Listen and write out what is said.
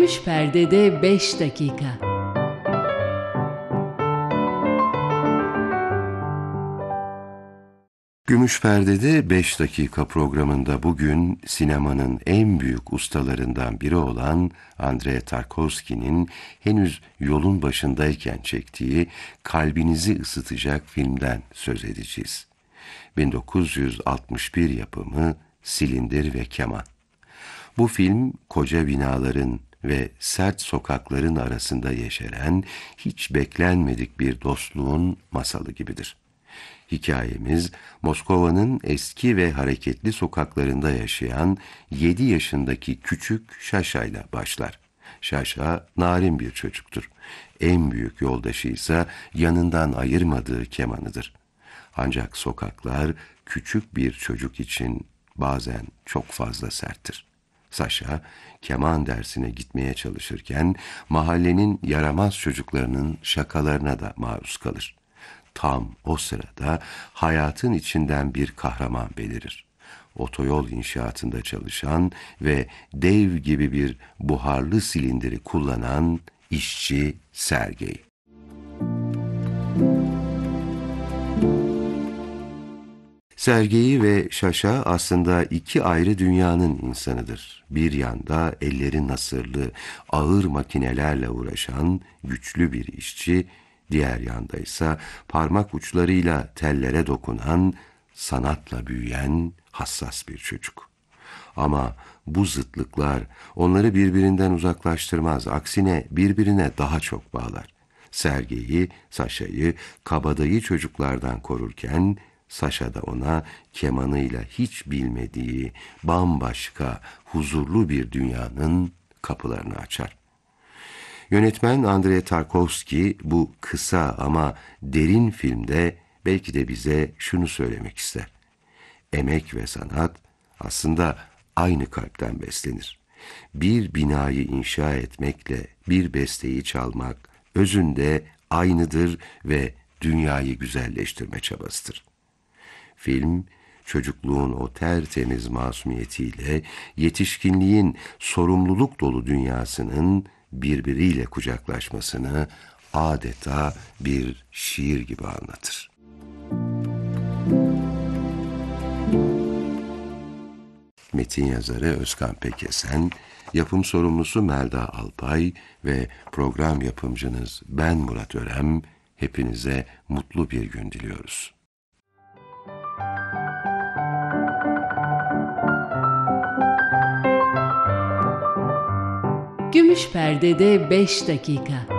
Gümüş Perde'de 5 dakika. Gümüş Perde'de 5 dakika programında bugün sinemanın en büyük ustalarından biri olan Andrei Tarkovski'nin henüz yolun başındayken çektiği kalbinizi ısıtacak filmden söz edeceğiz. 1961 yapımı Silindir ve Keman. Bu film koca binaların ve sert sokakların arasında yeşeren hiç beklenmedik bir dostluğun masalı gibidir. Hikayemiz Moskova'nın eski ve hareketli sokaklarında yaşayan 7 yaşındaki küçük Şaşa'yla başlar. Şaşa narin bir çocuktur. En büyük yoldaşı ise yanından ayırmadığı kemanıdır. Ancak sokaklar küçük bir çocuk için bazen çok fazla serttir. Saşa, keman dersine gitmeye çalışırken mahallenin yaramaz çocuklarının şakalarına da maruz kalır. Tam o sırada hayatın içinden bir kahraman belirir. Otoyol inşaatında çalışan ve dev gibi bir buharlı silindiri kullanan işçi Sergey. Sergey ve Şaşa aslında iki ayrı dünyanın insanıdır. Bir yanda elleri nasırlı, ağır makinelerle uğraşan güçlü bir işçi, diğer yanda ise parmak uçlarıyla tellere dokunan, sanatla büyüyen hassas bir çocuk. Ama bu zıtlıklar onları birbirinden uzaklaştırmaz, aksine birbirine daha çok bağlar. Sergey'i, Saşa'yı kabadayı çocuklardan korurken, Saşa da ona kemanıyla hiç bilmediği bambaşka, huzurlu bir dünyanın kapılarını açar. Yönetmen Andrei Tarkovski bu kısa ama derin filmde belki de bize şunu söylemek ister. Emek ve sanat aslında aynı kalpten beslenir. Bir binayı inşa etmekle bir besteyi çalmak özünde aynıdır ve dünyayı güzelleştirme çabasıdır. Film, çocukluğun o tertemiz masumiyetiyle yetişkinliğin sorumluluk dolu dünyasının birbiriyle kucaklaşmasını adeta bir şiir gibi anlatır. Metin yazarı Özkan Pekesen, yapım sorumlusu Melda Alpay ve program yapımcınız ben Murat Örem, hepinize mutlu bir gün diliyoruz. Gümüş Perde'de 5 dakika.